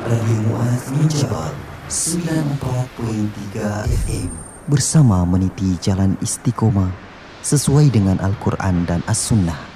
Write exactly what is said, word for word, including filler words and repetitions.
Radio Muaz Minjabal sembilan puluh empat perpuluhan tiga F M bersama meniti jalan istiqomah sesuai dengan Al-Quran dan As-Sunnah.